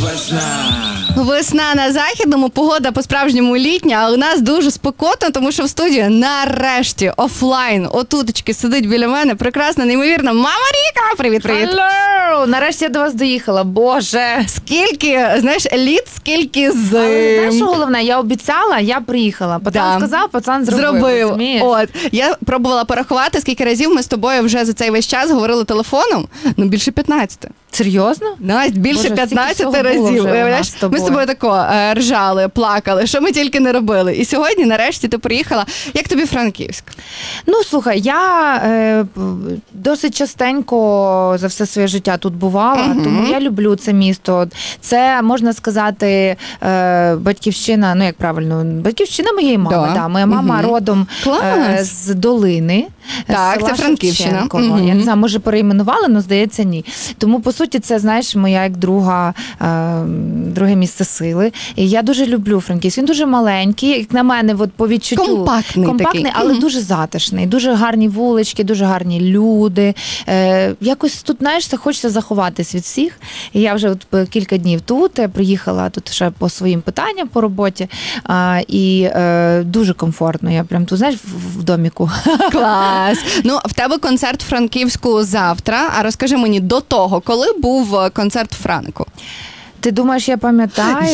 Весна на Західному, погода по-справжньому літня, а у нас дуже спекотно, тому що в студії нарешті офлайн отутечки сидить біля мене прекрасна, неймовірна мама Ріка. Привіт-привіт. Hello! Нарешті я до вас доїхала, боже. Скільки, знаєш, літ, скільки зим. Але знаєш, що головне, я обіцяла, я приїхала. Пацан сказав, пацан зробив. От, я пробувала порахувати, скільки разів ми з тобою вже за цей весь час говорили телефоном. Ну, більше 15. Серйозно? Настя, більше 15 разів. Ми з тобою тако ржали, плакали, що ми тільки не робили. І сьогодні, нарешті, ти приїхала. Як тобі Франківськ? Ну, слухай, я досить частенько за все своє життя тут бувала, тому я люблю це місто. Це, можна сказати, батьківщина, ну, як правильно, батьківщина моєї мами. Да. Моя мама родом з Долини. Так, це Франківщина. Я не знаю, може перейменували, але, здається, ні. Тому, по суті, це, знаєш, моя як друге місце сили. І я дуже люблю Франківськ. Він дуже маленький, як на мене, от по відчуттю. Компактний, але дуже затишний. Дуже гарні вулички, дуже гарні люди. Якось тут, знаєш, хочеться заховатись від всіх. І я вже от кілька днів тут, приїхала тут ще по своїм питанням по роботі. І дуже комфортно. Я прям тут, знаєш, в доміку. Клас. Ну, в тебе концерт в Франківську завтра. А розкажи мені до того, коли був концерт Франку? Ти думаєш, я пам'ятаю?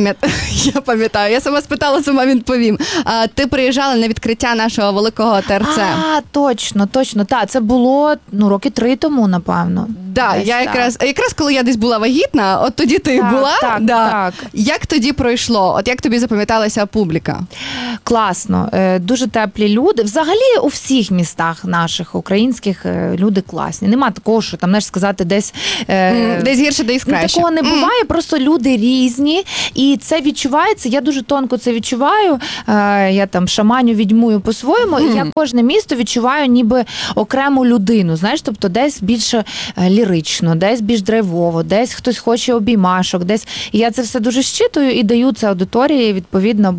Я пам'ятаю. Я сама спитала, сама відповім. Ти приїжджала на відкриття нашого великого ТРЦ. Точно. Так, це було роки 3 тому, напевно. Да, я якраз коли я десь була вагітна, от тоді ти була. Так. Як тоді пройшло? От як тобі запам'яталася публіка? Класно. Дуже теплі люди. Взагалі у всіх містах наших українських люди класні. Нема такого, що там, знаєш, сказати десь гірше, десь краще. Такого не буває, просто люди різні. І це відчувається, я дуже тонко це відчуваю. Я там шаманю, відьмую по-своєму, і я кожне місто відчуваю ніби окрему людину. Знаєш, тобто десь більше лірично, десь більш драйвово, десь хтось хоче обіймашок, десь. І я це все дуже щитую і даю це аудиторії, відповідно,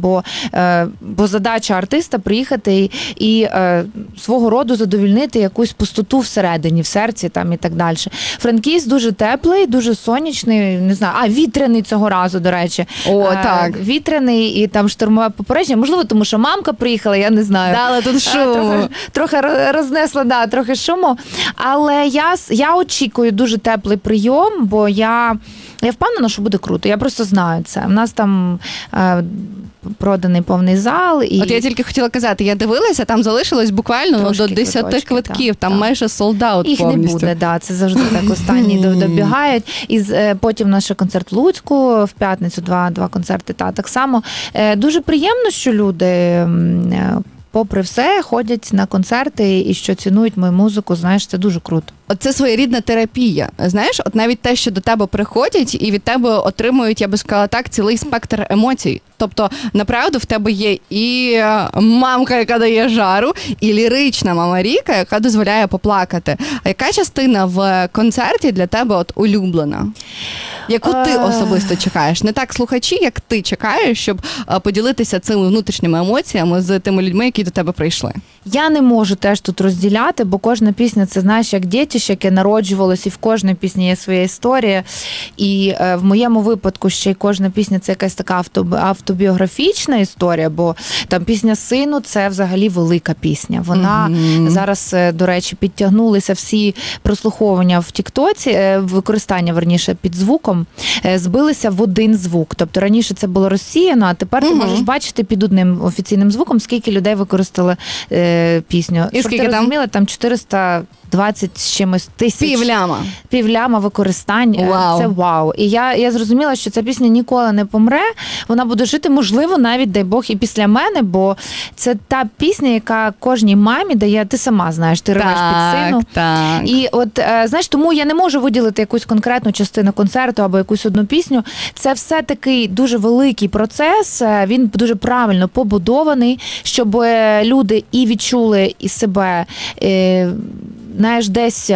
бо задача артиста приїхати і свого роду задовільнити якусь пустоту всередині, в серці там і так далі. Франківськ дуже теплий, дуже сонячний, не знаю, вітряний цього разу, до речі. Так. Вітряний і там штормове попередження. Можливо, тому що мамка приїхала, я не знаю. Дала тут шуму. Трохи рознесла, трохи шуму. Але я очікую дуже теплий прийом, бо я впевнена, що буде круто. Я просто знаю це. У нас там проданий повний зал. І... От я тільки хотіла казати, я дивилася, там залишилось буквально до 10 квитків, там майже солд-аут їх повністю. Не буде, це завжди так останні добігають. І потім наш концерт в Луцьку, в п'ятницю два концерти, так само. Дуже приємно, що люди... попри все, ходять на концерти і що цінують мою музику, знаєш, це дуже круто. Це своєрідна терапія. Знаєш, от навіть те, що до тебе приходять і від тебе отримують, я би сказала так, цілий спектр емоцій. Тобто, направду, в тебе є і мамка, яка дає жару, і лірична мама Ріка, яка дозволяє поплакати. А яка частина в концерті для тебе от улюблена? Яку ти особисто чекаєш? Не так слухачі, як ти чекаєш, щоб поділитися цими внутрішніми емоціями з тими людьми, які до тебе прийшли? Я не можу теж тут розділяти, бо кожна пісня, це, знаєш, як дитище, яке народжувалось, і в кожній пісні є своя історія. І в моєму випадку ще й кожна пісня – це якась така автобіографічна історія, бо там пісня «Сину» – це взагалі велика пісня. Вона зараз, до речі, підтягнулися всі прослуховування в тіктоці, використання, верніше, під звуком, збилися в один звук. Тобто раніше це було розсіяно, а тепер ти можеш бачити під одним офіційним звуком, скільки людей використали пісню. І скільки там? Там 420 з чимось тисяч. Півляма використань. Вау. Це вау. І я зрозуміла, що ця пісня ніколи не помре. Вона буде жити, можливо, навіть, дай Бог, і після мене, бо це та пісня, яка кожній мамі дає, ти сама знаєш, ти ревеш під сину. Так. І от, знаєш, тому я не можу виділити якусь конкретну частину концерту або якусь одну пісню. Це все такий дуже великий процес, він дуже правильно побудований, щоб люди і відчули і себе знаєш,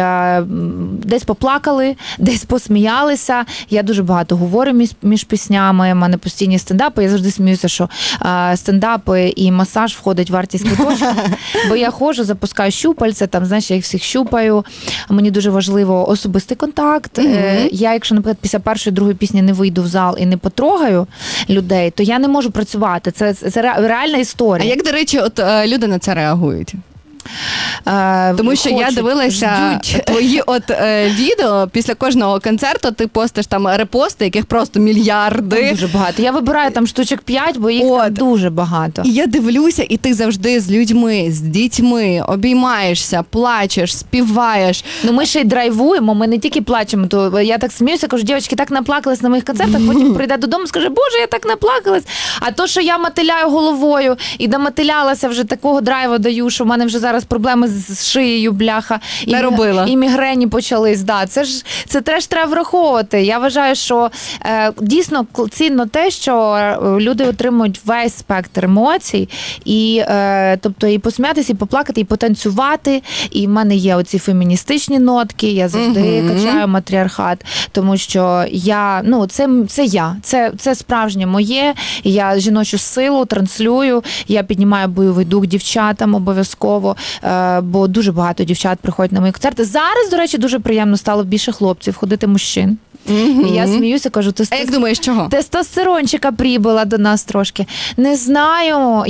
десь поплакали, десь посміялися. Я дуже багато говорю між піснями, у мене постійні стендапи. Я завжди сміюся, що стендапи і масаж входить в вартість квиточка, бо я ходжу, запускаю щупальця, там, знаєш, я їх всіх щупаю. Мені дуже важливо особистий контакт. Я, якщо, наприклад, після першої, другої пісні не вийду в зал і не потрогаю людей, то я не можу працювати. Це реальна історія. А як, до речі, от люди на це реагують? Тому що я дивилася твої відео, після кожного концерту ти постиш там репости, яких просто мільярди. Там дуже багато. Я вибираю там штучок 5, бо їх там дуже багато. І я дивлюся, і ти завжди з людьми, з дітьми обіймаєшся, плачеш, співаєш. Ну ми ще й драйвуємо, ми не тільки плачемо. То я так сміюся, кажу, дівчатки так наплакались на моїх концертах, потім прийде додому і скаже, Боже, я так наплакалась. А то, що я мотиляю головою і домотилялася, вже такого драйву даю, що в мене вже зараз проблеми з шиєю, бляха. І мігрені почались. Да. Це теж треба враховувати. Я вважаю, що дійсно цінно те, що люди отримують весь спектр емоцій. І, тобто і посміятися, і поплакати, і потанцювати. І в мене є оці феміністичні нотки, я завжди качаю матріархат, тому що я, це справжнє моє, я жіночу силу транслюю, я піднімаю бойовий дух дівчатам обов'язково, бо дуже багато дівчат приходять на мої концерти. Зараз, до речі, дуже приємно стало більше хлопців, ходити мужчин. І я сміюся, кажу, а як думаєш, чого? Тестостерончика прибула до нас трошки. Не знаю,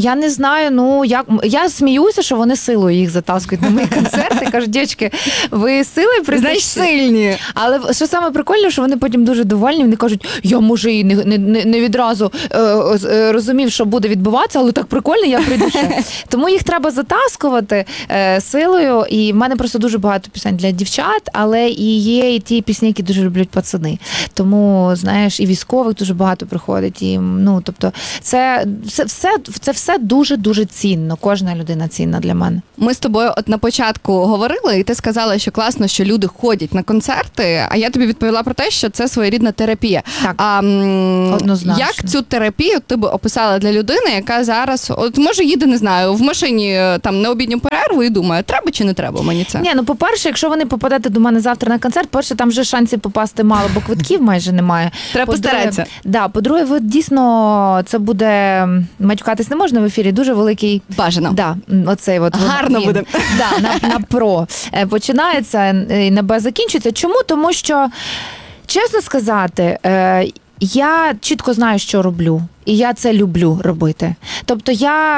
я сміюся, що вони силою їх затаскують на мої концерти. Кажуть, дівчатки, ви силою прийдете? Сильні. Але що саме прикольне, що вони потім дуже довольні, вони кажуть, я може і не відразу розумів, що буде відбуватися, але так прикольно, я прийду ще. Тому їх треба затаскувати силою, і в мене просто дуже багато пісень для дівчат, але і є і ті пісні, які дуже люблять пацани. Тому, знаєш, і військових дуже багато приходить. І, тобто, це все дуже-дуже цінно. Кожна людина цінна для мене. Ми з тобою от на початку говорили, і ти сказала, що класно, що люди ходять на концерти, а я тобі відповіла про те, що це своєрідна терапія. Так, однозначно. Як цю терапію ти би описала для людини, яка зараз, от може їде, не знаю, в машині там на обідню перерву і думає, треба чи не треба мені це? Ні, по-перше, якщо ви не попадете до мене завтра на концерт, перше, там вже шансів попасти мало, бо квитків майже немає. Треба постаратися. Да, по-друге, ви дійсно, це буде, матюкатись не можна в ефірі, дуже великий... Бажано. Да, оцей от. Гарно буде. Да, на про починається і на Б закінчується. Чому? Тому що, чесно сказати, я чітко знаю, що роблю. І я це люблю робити. Тобто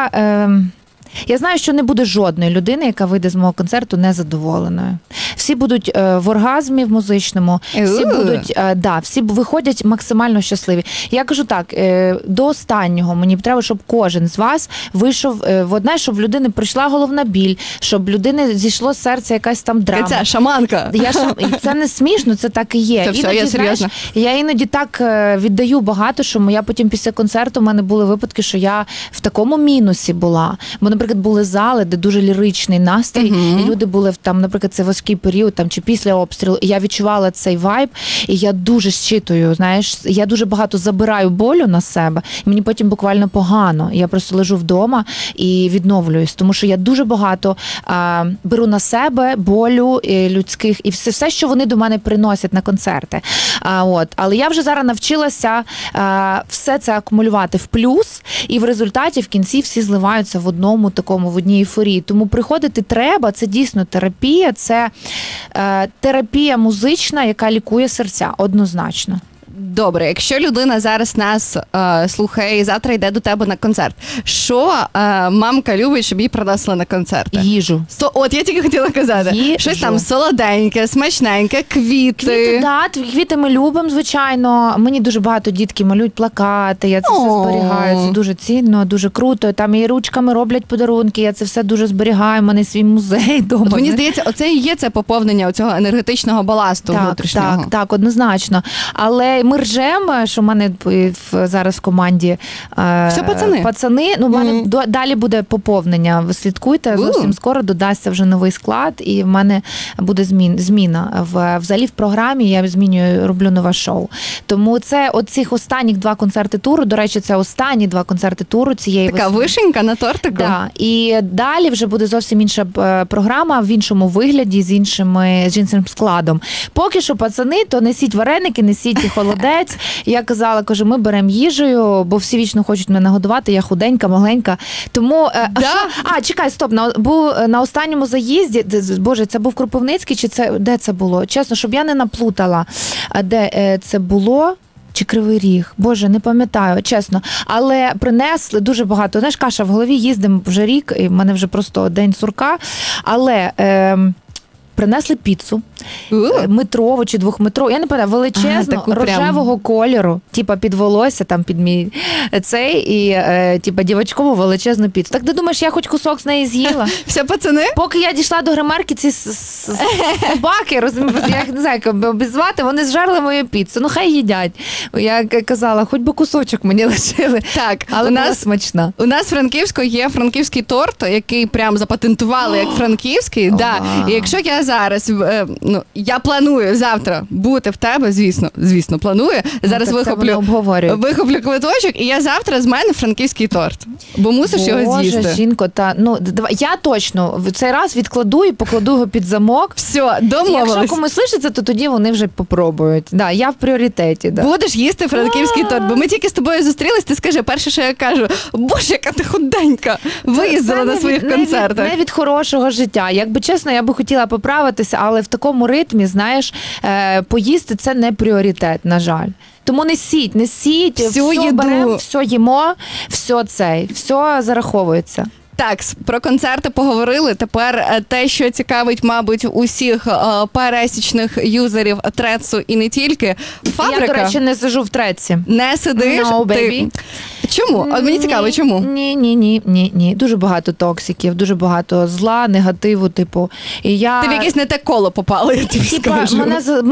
я знаю, що не буде жодної людини, яка вийде з мого концерту незадоволеною. Всі будуть в оргазмі в музичному, всі виходять максимально щасливі. Я кажу так, до останнього мені треба, щоб кожен з вас вийшов в одне, щоб в людини прийшла головна біль, щоб в людини зійшло з серця якась там драма. Це шаманка. Це не смішно, це так і є. Це все, я серйозно. Я іноді так віддаю багато, що я потім після концерту, в мене були випадки, що я в такому мінусі була. Бо, наприклад, були зали, де дуже ліричний настрій, і люди були там, наприклад, це важкий період, там, чи після обстрілу, і я відчувала цей вайб, і я дуже щитую, знаєш, я дуже багато забираю болю на себе, і мені потім буквально погано. Я просто лежу вдома і відновлююсь, тому що я дуже багато беру на себе болю людських, і все, що вони до мене приносять на концерти. Але я вже зараз навчилася все це акумулювати в плюс, і в результаті в кінці всі зливаються в одній ейфорії. Тому приходити треба, це дійсно терапія, це терапія музична, яка лікує серця, однозначно. Добре, якщо людина зараз нас слухає і завтра йде до тебе на концерт, що мамка любить, щоб їй приносили на концерти? Їжу. От я тільки хотіла казати. Щось там солоденьке, смачненьке, квіти. Квіти ми любимо, звичайно. Мені дуже багато дітки малюють плакати, я це все зберігаю, це дуже цінно, дуже круто. Там і ручками роблять подарунки, я це все дуже зберігаю, у мене свій музей вдома. От мені здається, оце і є це поповнення цього енергетичного баласту внутрішнього. Так, однозначно. Але ми ржемо, що в мене зараз в команді Все пацани. Ну, в мене далі буде поповнення. Ви слідкуйте, зовсім скоро додасться вже новий склад, і в мене буде зміна. Взагалі в програмі я змінюю, роблю нове шоу. Тому це оцих останніх 2 концерти туру, до речі, це останні 2 концерти туру цієї Така вишенька на тортику. Да. І далі вже буде зовсім інша програма, в іншому вигляді, з іншим складом. Поки що, пацани, то несіть вареники, несіть холодець. Я казала, кажу, ми беремо їжею, бо всі вічно хочуть мене нагодувати, я худенька, маленька. Тому, чекай, стоп, був на останньому заїзді, боже, це був Кропивницький, чи це, де це було? Чесно, щоб я не наплутала, де це було? Чи Кривий Ріг? Боже, не пам'ятаю, чесно. Але принесли дуже багато. Знаєш, каша в голові, їздимо вже рік, і в мене вже просто день сурка. Але принесли піцу, метрову чи 2-метрову, я не пам'ятаю, величезну, рожевого кольору, типа під волосся, там під мій цей, і типа дівочкову величезну піцу. Так ти думаєш, я хоч кусок з неї з'їла? Все, пацани? Поки я дійшла до гримерки, ці собаки, розумієш, я не знаю, як обізвати, вони зжерли мою піцу. Ну, хай їдять. Я казала, хоч би кусочок мені лишили. Так, але була смачна. У нас в Франківську є франківський торт, який прям запатентували як франківський. Да. І якщо я зараз, я планую завтра бути в тебе, звісно, планую. Зараз вихоплю квиточок, і я завтра з мене франківський торт. Бо мусиш його з'їсти. Боже, жінко, я точно в цей раз відкладу і покладу його під замок. Все, домовились. Якщо комусь лишиться, то тоді вони вже попробують. Да, я в пріоритеті. Да. Будеш їсти франківський торт, бо ми тільки з тобою зустрілись, ти скажи, перше, що я кажу, боже, яка ти худенька, виїздила на своїх концертах. Не від хорошого життя. Якби чесно, я би хотіла поправитися, але в такому ритмі, знаєш, поїсти – це не пріоритет, на жаль. Тому несіть, все беремо, все їмо, все зараховується. Так, про концерти поговорили. Тепер те, що цікавить, мабуть, усіх пересічних юзерів Трецу і не тільки. Фабрика. Я, до речі, не сижу в Треці. Не сидиш? No, baby. Чому? От мені цікаво, чому? Ні. Дуже багато токсиків, дуже багато зла, негативу, типу. І я... Ти в якесь не те коло попала, я тобі скажу.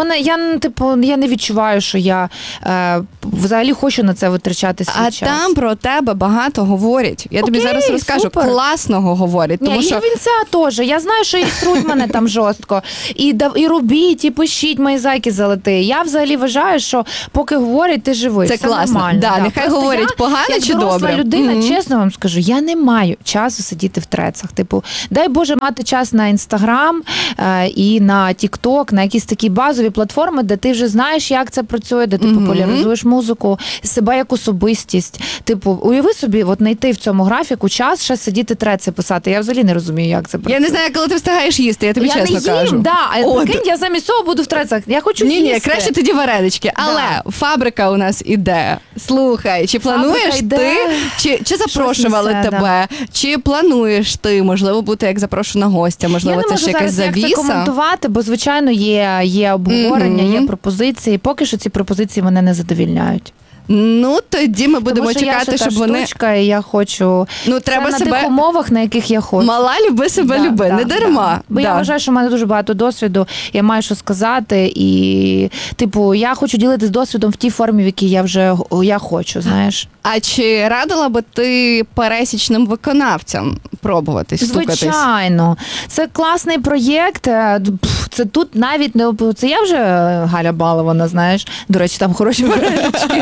Я не відчуваю, що я взагалі хочу на це витрачати свій час. А там про тебе багато говорять. Я тобі зараз розкажу. Супер. Класного говорять. Тому що... І вінця теж. Я знаю, що і сруть мене там жорстко. І робіть, і пишіть мої зайки золоті. Я взагалі вважаю, що поки говорять, ти живий. Це все класно. Нормально. Да, нехай говорять погано чи добре. Як доросла людина, чесно вам скажу, я не маю часу сидіти в трецах. Типу, дай Боже мати час на Інстаграм і на Тік-Ток, на якісь такі базові платформи, де ти вже знаєш, як це працює, де ти популяризуєш музику, себе як особистість. Типу, уяви собі, от знайти в цьому графіку час, ще сидіти треци писати. Я взагалі не розумію, як це працює. Я не знаю, коли ти встигаєш їсти, я тобі чесно кажу. Прикинь, я замість цього буду в трецах. Я хочу їсти. Ні, краще тоді варенички. Але фабрика у нас іде. Слухай, чи плануєш ти, чи запрошували тебе, чи плануєш ти, можливо, бути як запрошена гостя, можливо, це ще якась завіса? Я не можу зараз це коментувати, бо, звичайно, є обговорення, є пропозиції. Поки що ці пропозиції мене не задовільняють. Ну, тоді ми будемо чекати, щоб вони... штучка, і я хочу... треба на себе... тих умовах, на яких я хочу. Мала люби себе люби, не дарма. Бо я вважаю, що в мене дуже багато досвіду, я маю що сказати, і, я хочу ділитись досвідом в тій формі, в якій я хочу, знаєш. А чи радила би ти пересічним виконавцям пробуватись, стукатись? Звичайно. Це класний проєкт. Це тут навіть не... Це я вже Галя Балована, знаєш. До речі, там хороші варенички.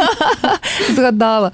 Згадала.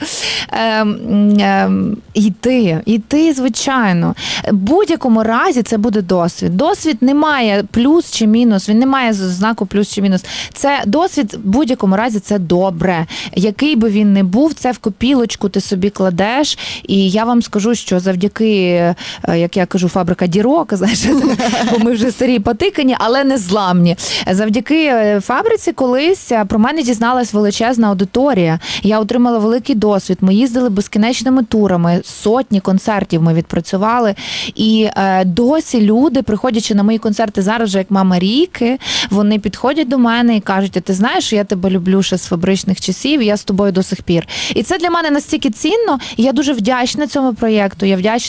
Йти, звичайно. В будь-якому разі це буде досвід. Досвід не має плюс чи мінус, він не має знаку плюс чи мінус. Це досвід, в будь-якому разі, це добре. Який би він не був, це в копілочку ти собі кладеш. І я вам скажу, що завдяки, як я кажу, фабрика дірок, знаєш, бо ми вже старі потикані, але не зламні. Завдяки фабриці колись про мене дізналась величезна аудиторія. Я отримала великий досвід. Ми їздили безкінечними турами, сотні концертів ми відпрацювали. І досі люди, приходячи на мої концерти зараз вже як мама Ріки, вони підходять до мене і кажуть: ти знаєш, я тебе люблю ще з фабричних часів, і я з тобою до сих пір. І це для мене настільки цінно, і я дуже вдячна цьому проєкту. Я вдячна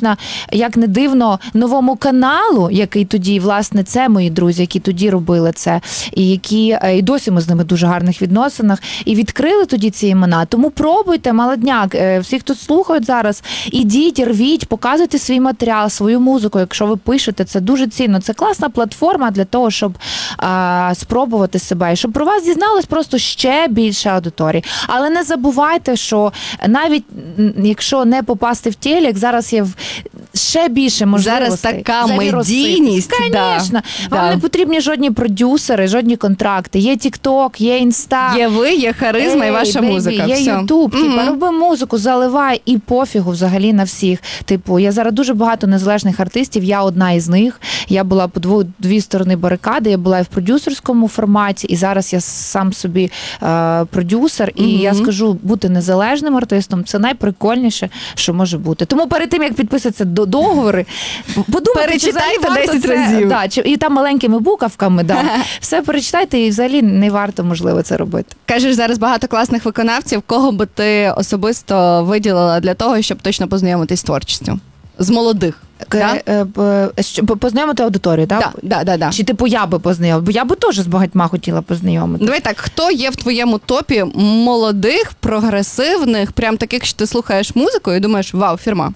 вдячна, як не дивно, новому каналу, який тоді, власне, це мої друзі, які тоді робили це, і які і досі ми з ними в дуже гарних відносинах, і відкрили тоді ці імена. Тому пробуйте, молодняк, всі, хто слухають зараз, ідіть, рвіть, показуйте свій матеріал, свою музику, якщо ви пишете, це дуже цінно. Це класна платформа для того, щоб спробувати себе, і щоб про вас дізналось просто ще більше аудиторії. Але не забувайте, що навіть якщо не попасти в телек, зараз є ще більше можливостей. Зараз така медійність. Звісно. Вам не потрібні жодні продюсери, жодні контракти. Є TikTok, є Інста. Є ви, є харизма і ваша музика. Є Ютуб. Роби музику, заливай і пофігу взагалі на всіх. Типу, я зараз дуже багато незалежних артистів, я одна із них. Я була по дві сторони барикади, я була і в продюсерському форматі, і зараз я сам собі продюсер. І я скажу, бути незалежним артистом – це найприкольніше, що може бути. Тому перед тим, як підписатися до договори, подумайте, перечитайте 10 разів. Да, і там маленькими буковками, да. Все перечитайте, і взагалі не варто, можливо, це робити. Кажеш, зараз багато класних виконавців. Кого би ти особисто виділила для того, щоб точно познайомитись з творчістю? З молодих. Познайомити аудиторію, так? Да. Чи типу я би познайомила? Бо я би теж з багатьма хотіла познайомити. Давай так, хто є в твоєму топі молодих, прогресивних, прям таких, що ти слухаєш музику і думаєш, вау, фірма?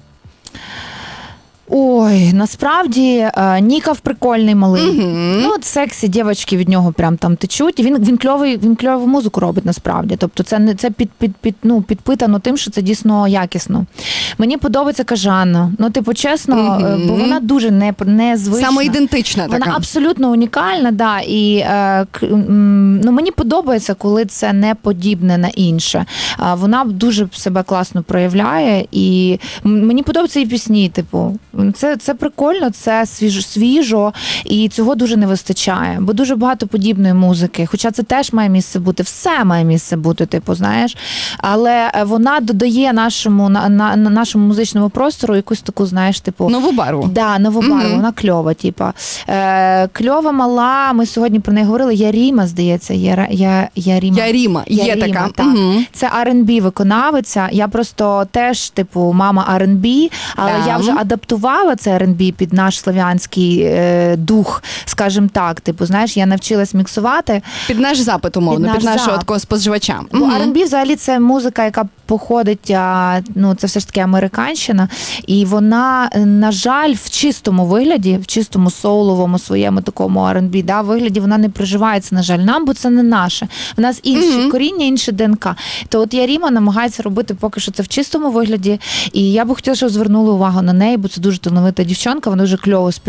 Ой, насправді Нікав прикольний малий. Ну, от сексі дівчатки від нього прям там течуть. І він кльову музику робить насправді. Тобто це підпитано тим, що це дійсно якісно. Мені подобається Кажана. Ну, типу, чесно, бо вона дуже незвична. Самоідентична така. Вона абсолютно унікальна, да. І мені подобається, коли це не подібне на інше. Вона дуже себе класно проявляє. І мені подобаються її пісні, типу. Це прикольно, це свіжо, і цього дуже не вистачає, бо дуже багато подібної музики, хоча це теж має місце бути, все має місце бути, типу, знаєш, але вона додає нашому музичному простору якусь таку, знаєш, типу... Нову барву. Да, нову барву, вона кльова, типу. Кльова, мала, ми сьогодні про неї говорили, Яріма, здається, Яріма, є така. Так. Це R&B виконавиця, я просто теж, типу, мама R&B, але я вже адаптувала це R&B під наш слов'янський дух, скажімо так. Типу, знаєш, я навчилась міксувати. Під наш запит, умовно, під нашого такого споживача. Бо R&B взагалі це музика, яка походить, це все ж таки американщина, і вона, на жаль, в чистому вигляді, в чистому соуловому своєму такому R&B, да, вигляді вона не приживається, на жаль, нам, бо це не наше. В нас інші коріння, інше ДНК. То от Яріма намагається робити поки що це в чистому вигляді, і я би хотіла, щоб звернули увагу на неї, бо це дуже талановита дівчонка, вона дуже кльово співає.